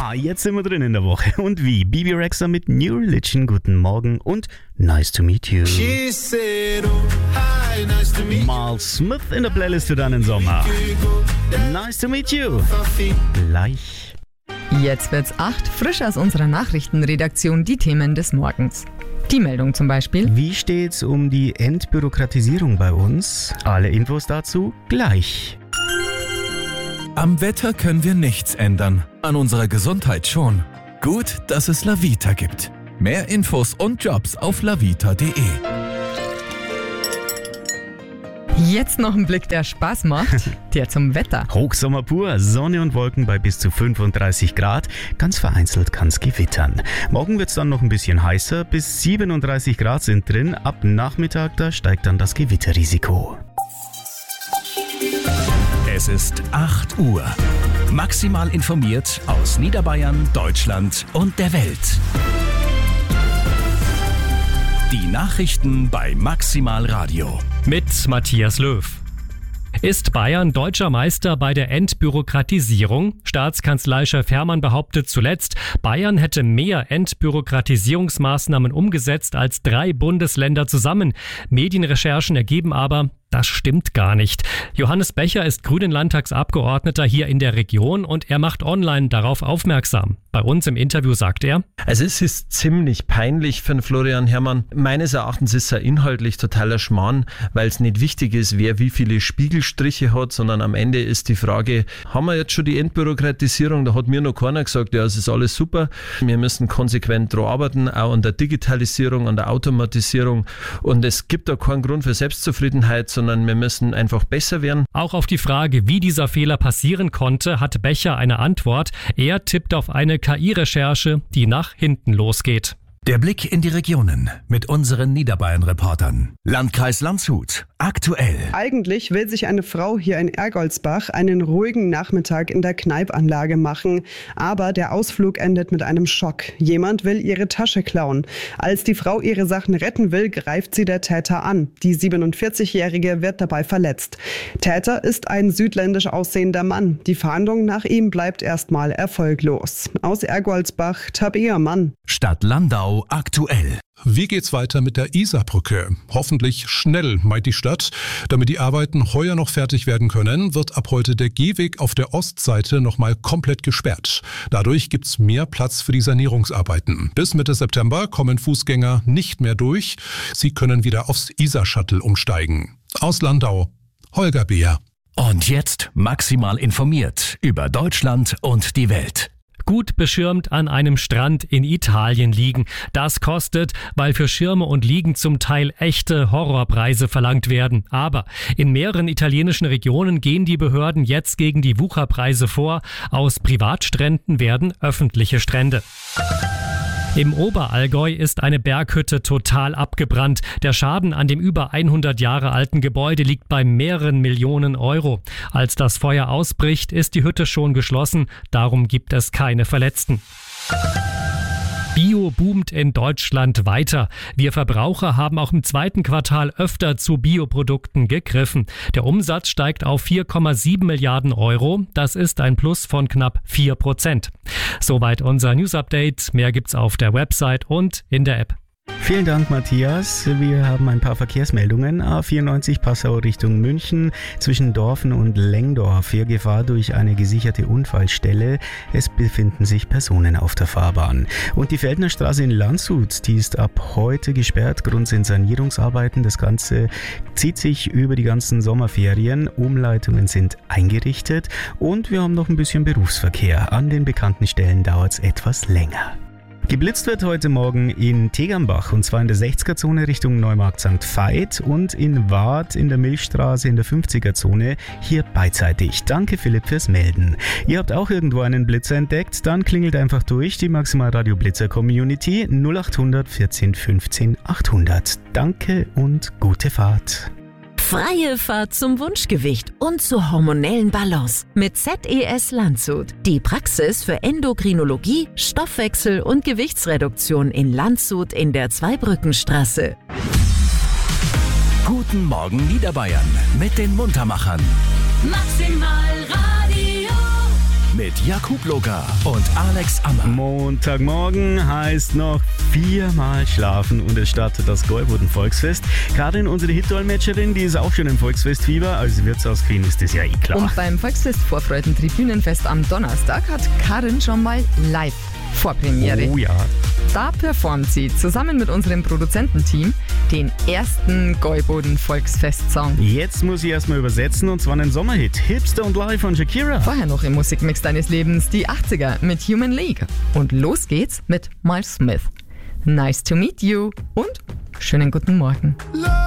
Jetzt sind wir drin in der Woche. Und wie? Bebe Rexha mit New Religion, guten Morgen und nice to meet you. She said, oh, hi, nice to meet you. Mal Smith in der Playlist für deinen Sommer. Nice to meet you. Gleich. Jetzt wird's 8, frisch aus unserer Nachrichtenredaktion die Themen des Morgens. Die Meldung zum Beispiel. Wie steht's um die Entbürokratisierung bei uns? Alle Infos dazu gleich. Am Wetter können wir nichts ändern, an unserer Gesundheit schon. Gut, dass es Lavita gibt. Mehr Infos und Jobs auf lavita.de. Jetzt noch ein Blick, der Spaß macht, der zum Wetter. Hochsommer pur, Sonne und Wolken bei bis zu 35 Grad. Ganz vereinzelt kann's gewittern. Morgen wird's dann noch ein bisschen heißer, bis 37 Grad sind drin. Ab Nachmittag, da steigt dann das Gewitterrisiko. Es ist 8 Uhr. Maximal informiert aus Niederbayern, Deutschland und der Welt. Die Nachrichten bei Maximal Radio. Mit Matthias Löw. Ist Bayern deutscher Meister bei der Entbürokratisierung? Staatskanzleichef Hermann behauptet zuletzt, Bayern hätte mehr Entbürokratisierungsmaßnahmen umgesetzt als 3 Bundesländer zusammen. Medienrecherchen ergeben aber, das stimmt gar nicht. Johannes Becher ist Grünen-Landtagsabgeordneter hier in der Region und er macht online darauf aufmerksam. Bei uns im Interview sagt er: Also es ist ziemlich peinlich für den Florian Hermann. Meines Erachtens ist er inhaltlich totaler Schmarrn, weil es nicht wichtig ist, wer wie viele Spiegelstriche hat, sondern am Ende ist die Frage, haben wir jetzt schon die Entbürokratisierung? Da hat mir noch keiner gesagt, ja, es ist alles super. Wir müssen konsequent daran arbeiten, auch an der Digitalisierung, an der Automatisierung. Und es gibt da keinen Grund für Selbstzufriedenheit, sondern wir müssen einfach besser werden. Auch auf die Frage, wie dieser Fehler passieren konnte, hat Becher eine Antwort. Er tippt auf eine KI-Recherche, die nach hinten losgeht. Der Blick in die Regionen mit unseren Niederbayern-Reportern. Landkreis Landshut. Aktuell. Eigentlich will sich eine Frau hier in Ergoldsbach einen ruhigen Nachmittag in der Kneipanlage machen. Aber der Ausflug endet mit einem Schock. Jemand will ihre Tasche klauen. Als die Frau ihre Sachen retten will, greift sie der Täter an. Die 47-Jährige wird dabei verletzt. Täter ist ein südländisch aussehender Mann. Die Fahndung nach ihm bleibt erstmal erfolglos. Aus Ergoldsbach, Tabea Mann. Stadt Landau aktuell. Wie geht's weiter mit der Isarbrücke? Hoffentlich schnell, meint die Stadt. Damit die Arbeiten heuer noch fertig werden können, wird ab heute der Gehweg auf der Ostseite nochmal komplett gesperrt. Dadurch gibt's mehr Platz für die Sanierungsarbeiten. Bis Mitte September kommen Fußgänger nicht mehr durch. Sie können wieder aufs Isar-Shuttle umsteigen. Aus Landau, Holger Beer. Und jetzt maximal informiert über Deutschland und die Welt. Gut beschirmt an einem Strand in Italien liegen. Das kostet, weil für Schirme und Liegen zum Teil echte Horrorpreise verlangt werden. Aber in mehreren italienischen Regionen gehen die Behörden jetzt gegen die Wucherpreise vor. Aus Privatstränden werden öffentliche Strände. Im Oberallgäu ist eine Berghütte total abgebrannt. Der Schaden an dem über 100 Jahre alten Gebäude liegt bei mehreren Millionen Euro. Als das Feuer ausbricht, ist die Hütte schon geschlossen. Darum gibt es keine Verletzten. Bio boomt in Deutschland weiter. Wir Verbraucher haben auch im 2. Quartal öfter zu Bioprodukten gegriffen. Der Umsatz steigt auf 4,7 Milliarden Euro. Das ist ein Plus von knapp 4%. Soweit unser News-Update. Mehr gibt's auf der Website und in der App. Vielen Dank, Matthias. Wir haben ein paar Verkehrsmeldungen. A94 Passau Richtung München zwischen Dorfen und Lengdorf. Hier Gefahr durch eine gesicherte Unfallstelle. Es befinden sich Personen auf der Fahrbahn. Und die Feldnerstraße in Landshut, die ist ab heute gesperrt. Grund sind Sanierungsarbeiten. Das Ganze zieht sich über die ganzen Sommerferien. Umleitungen sind eingerichtet. Und wir haben noch ein bisschen Berufsverkehr. An den bekannten Stellen dauert es etwas länger. Geblitzt wird heute Morgen in Tegernbach und zwar in der 60er-Zone Richtung Neumarkt St. Veit und in Waadt in der Milchstraße in der 50er-Zone hier beidseitig. Danke Philipp fürs Melden. Ihr habt auch irgendwo einen Blitzer entdeckt? Dann klingelt einfach durch die Maximal Radio Blitzer Community 0800 14 15 800. Danke und gute Fahrt. Freie Fahrt zum Wunschgewicht und zur hormonellen Balance mit ZES Landshut. Die Praxis für Endokrinologie, Stoffwechsel und Gewichtsreduktion in Landshut in der Zweibrückenstraße. Guten Morgen Niederbayern mit den Muntermachern. Maximal Radio. mit Jakub Logar und Alex Ammer. Montagmorgen heißt noch 4-mal schlafen und es startet das Gäuboden-Volksfest. Karin, unsere Hitdolmetscherin, die ist auch schon im Volksfestfieber. Als Wirtshausqueen ist das ja eh klar. Und beim Volksfest-Vorfreuden-Tribünenfest am Donnerstag hat Karin schon mal live Vorpremiere. Oh ja. Da performt sie zusammen mit unserem Produzententeam den ersten Gäuboden-Volksfest-Song. Jetzt muss ich erstmal übersetzen und zwar einen Sommerhit. Hipster und Live von Shakira. Vorher noch im Musikmix deines Lebens die 80er mit Human League. Und los geht's mit Miles Smith. Nice to meet you und schönen guten Morgen.